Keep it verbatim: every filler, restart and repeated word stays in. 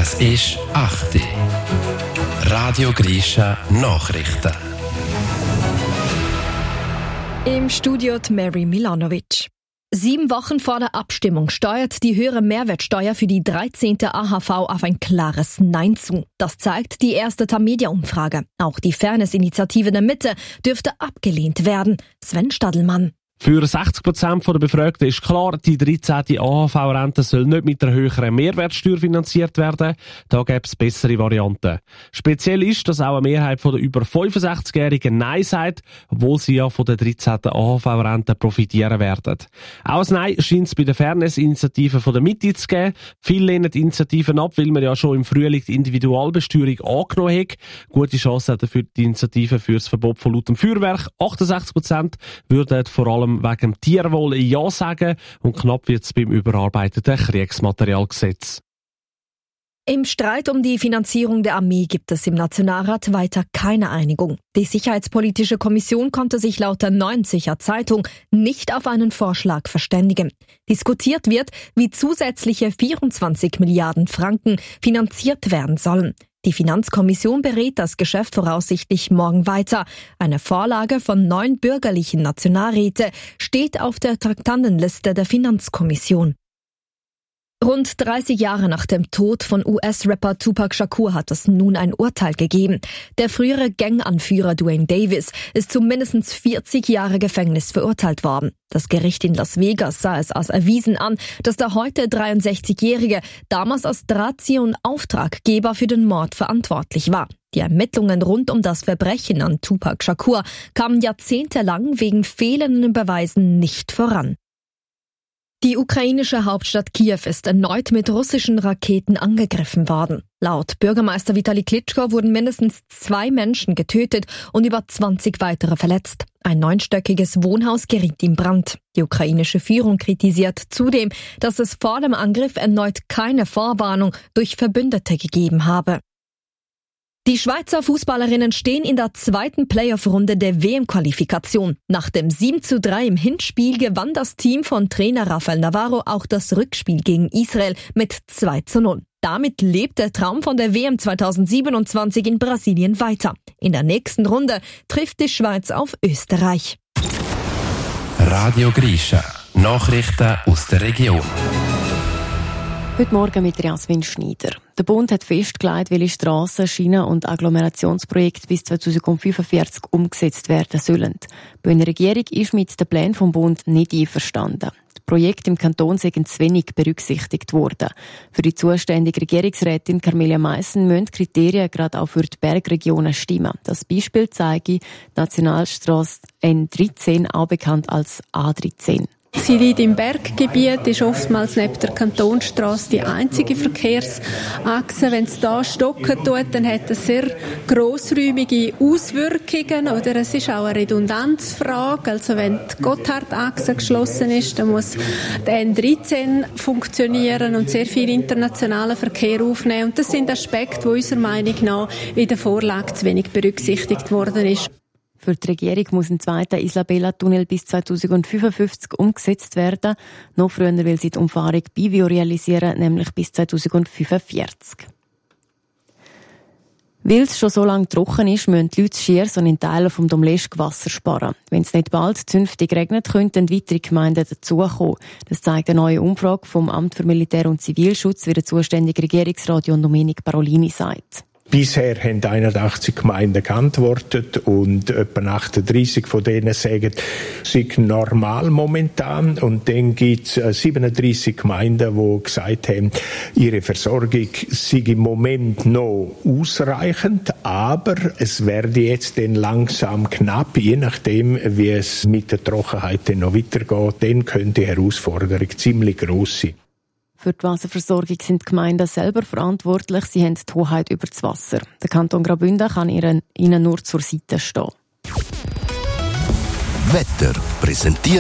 Es ist acht Uhr. Radio Grisha Nachrichten. Im Studio die Mary Milanovic. Sieben Wochen vor der Abstimmung steuert die höhere Mehrwertsteuer für die dreizehnte A H V auf ein klares Nein zu. Das zeigt die erste Tamedia-Umfrage. Auch die Fairness-Initiative der Mitte dürfte abgelehnt werden. Sven Stadelmann. Für sechzig Prozent der Befragten ist klar, die dreizehnte A H V-Rente soll nicht mit einer höheren Mehrwertsteuer finanziert werden. Da gäbe es bessere Varianten. Speziell ist, dass auch eine Mehrheit der über fünfundsechzigjährigen Nein sagt, obwohl sie ja von der dreizehnten A H V-Rente profitieren werden. Auch ein Nein scheint es bei der Fairness-Initiative von der Mitte zu geben. Viele lehnen die Initiativen ab, weil man ja schon im Frühling die Individualbesteuerung angenommen hat. Gute Chancen hat dafür die Initiative für das Verbot von lautem Feuerwerk. achtundsechzig Prozent würden vor allem wegen dem Tierwohl Ja sagen und knapp wird es beim überarbeiteten Kriegsmaterialgesetz. Im Streit um die Finanzierung der Armee gibt es im Nationalrat weiter keine Einigung. Die Sicherheitspolitische Kommission konnte sich laut der Neuen Sicher Zeitung nicht auf einen Vorschlag verständigen. Diskutiert wird, wie zusätzliche vierundzwanzig Milliarden Franken finanziert werden sollen. Die Finanzkommission berät das Geschäft voraussichtlich morgen weiter. Eine Vorlage von neun bürgerlichen Nationalräte steht auf der Traktandenliste der Finanzkommission. Rund dreißig Jahre nach dem Tod von U S-Rapper Tupac Shakur hat es nun ein Urteil gegeben. Der frühere Ganganführer Duane Davis ist zu mindestens vierzig Jahre Gefängnis verurteilt worden. Das Gericht in Las Vegas sah es als erwiesen an, dass der heute dreiundsechzigjährige damals als Drahtzieher und Auftraggeber für den Mord verantwortlich war. Die Ermittlungen rund um das Verbrechen an Tupac Shakur kamen jahrzehntelang wegen fehlenden Beweisen nicht voran. Die ukrainische Hauptstadt Kiew ist erneut mit russischen Raketen angegriffen worden. Laut Bürgermeister Vitali Klitschko wurden mindestens zwei Menschen getötet und über zwanzig weitere verletzt. Ein neunstöckiges Wohnhaus geriet in Brand. Die ukrainische Führung kritisiert zudem, dass es vor dem Angriff erneut keine Vorwarnung durch Verbündete gegeben habe. Die Schweizer Fußballerinnen stehen in der zweiten Playoff-Runde der W M-Qualifikation. Nach dem sieben zu drei im Hinspiel gewann das Team von Trainer Rafael Navarro auch das Rückspiel gegen Israel mit zwei zu null. Damit lebt der Traum von der W M zweitausendsiebenundzwanzig in Brasilien weiter. In der nächsten Runde trifft die Schweiz auf Österreich. Radio Grisha. Nachrichten aus der Region. Heute Morgen mit Jasmin Schneider. Der Bund hat festgelegt, welche Strassen, Schienen- und Agglomerationsprojekte bis zweitausendfünfundvierzig umgesetzt werden sollen. Die Bündner Regierung ist mit den Plänen vom Bund nicht einverstanden. Die Projekte im Kanton sind zu wenig berücksichtigt worden. Für die zuständige Regierungsrätin Carmelia Meissen müssen die Kriterien gerade auch für die Bergregionen stimmen. Das Beispiel zeige die Nationalstrasse N dreizehn, auch bekannt als A dreizehn. Sie liegt im Berggebiet, ist oftmals neben der Kantonsstrasse die einzige Verkehrsachse. Wenn es da stocken tut, dann hat es sehr grossräumige Auswirkungen. Oder es ist auch eine Redundanzfrage. Also wenn die Gotthardachse geschlossen ist, dann muss der N dreizehn funktionieren und sehr viel internationalen Verkehr aufnehmen. Und das sind Aspekte, die unserer Meinung nach in der Vorlage zu wenig berücksichtigt worden ist. Für die Regierung muss ein zweiter Isabella-Tunnel bis zweitausendfünfundfünfzig umgesetzt werden. Noch früher will sie die Umfahrung Bivio realisieren, nämlich bis zweitausendfünfundvierzig. Weil es schon so lange trocken ist, müssen die Leute Schiers und in Teilen vom Domleschg Wasser sparen. Wenn es nicht bald zünftig regnet, könnten weitere Gemeinden dazukommen. Das zeigt eine neue Umfrage vom Amt für Militär- und Zivilschutz, wie der zuständige Regierungsrat John Domenic Parolini sagt. Bisher haben einundachtzig Gemeinden geantwortet und etwa achtunddreissig von denen sagen, es sei normal momentan. Und dann gibt es siebenunddreissig Gemeinden, die gesagt haben, ihre Versorgung sei im Moment noch ausreichend, aber es werde jetzt dann langsam knapp, je nachdem, wie es mit der Trockenheit dann noch weitergeht. Dann könnte die Herausforderung ziemlich gross sein. Für die Wasserversorgung sind die Gemeinden selber verantwortlich. Sie haben die Hoheit über das Wasser. Der Kanton Graubünden kann ihnen nur zur Seite stehen. Wetter präsentiert